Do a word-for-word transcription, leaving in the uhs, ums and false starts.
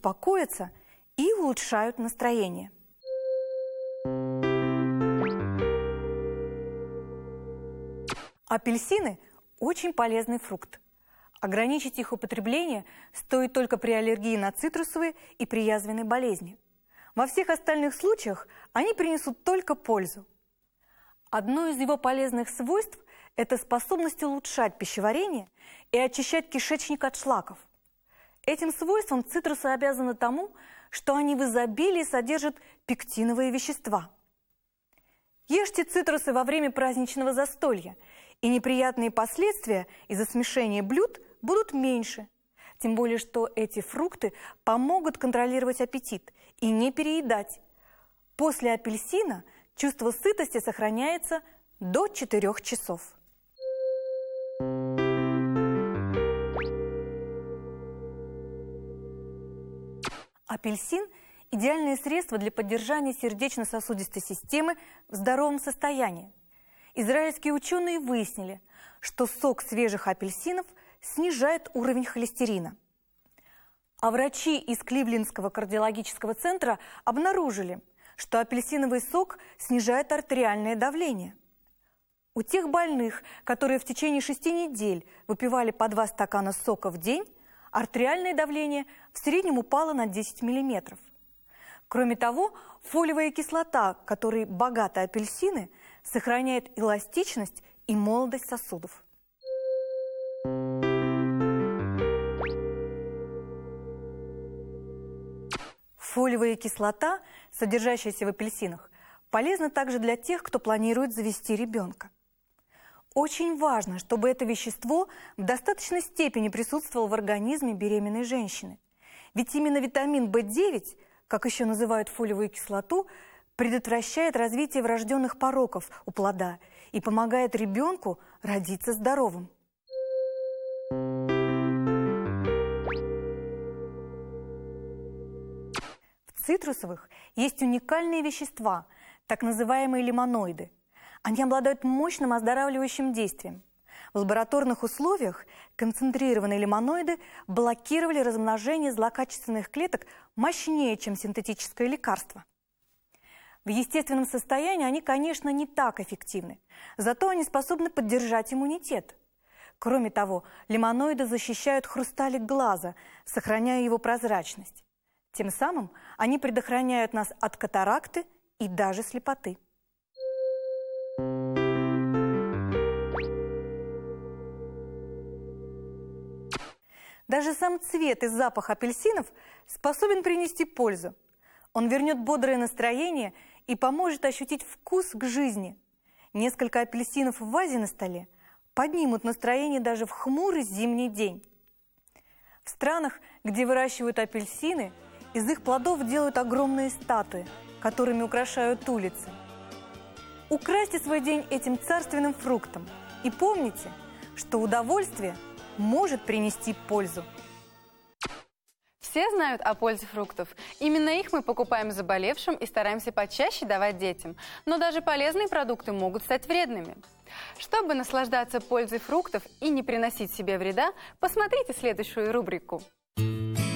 успокоиться и улучшают настроение. Апельсины – очень полезный фрукт. Ограничить их употребление стоит только при аллергии на цитрусовые и при язвенной болезни. Во всех остальных случаях они принесут только пользу. Одно из его полезных свойств – это способность улучшать пищеварение и очищать кишечник от шлаков. Этим свойством цитрусы обязаны тому, что они в изобилии содержат пектиновые вещества. Ешьте цитрусы во время праздничного застолья, и неприятные последствия из-за смешения блюд будут меньше. Тем более, что эти фрукты помогут контролировать аппетит и не переедать. После апельсина чувство сытости сохраняется до четырёх часов. Апельсин – идеальное средство для поддержания сердечно-сосудистой системы в здоровом состоянии. Израильские ученые выяснили, что сок свежих апельсинов снижает уровень холестерина. А врачи из Кливлендского кардиологического центра обнаружили, что апельсиновый сок снижает артериальное давление. У тех больных, которые в течение шести недель выпивали по два стакана сока в день, артериальное давление в среднем упало на десять миллиметров. Кроме того, фолиевая кислота, которой богаты апельсины, сохраняет эластичность и молодость сосудов. Фолиевая кислота, содержащаяся в апельсинах, полезна также для тех, кто планирует завести ребенка. Очень важно, чтобы это вещество в достаточной степени присутствовало в организме беременной женщины. Ведь именно витамин В девять, как еще называют фолиевую кислоту, предотвращает развитие врожденных пороков у плода и помогает ребенку родиться здоровым. В цитрусовых есть уникальные вещества, так называемые лимоноиды. Они обладают мощным оздоравливающим действием. В лабораторных условиях концентрированные лимоноиды блокировали размножение злокачественных клеток мощнее, чем синтетическое лекарство. В естественном состоянии они, конечно, не так эффективны, зато они способны поддержать иммунитет. Кроме того, лимоноиды защищают хрусталик глаза, сохраняя его прозрачность. Тем самым они предохраняют нас от катаракты и даже слепоты. Даже сам цвет и запах апельсинов способен принести пользу. Он вернет бодрое настроение и поможет ощутить вкус к жизни. Несколько апельсинов в вазе на столе поднимут настроение даже в хмурый зимний день. В странах, где выращивают апельсины, из их плодов делают огромные статуи, которыми украшают улицы. Украсьте свой день этим царственным фруктом и помните, что удовольствие может принести пользу. Все знают о пользе фруктов. Именно их мы покупаем заболевшим и стараемся почаще давать детям. Но даже полезные продукты могут стать вредными. Чтобы наслаждаться пользой фруктов и не приносить себе вреда, посмотрите следующую рубрику.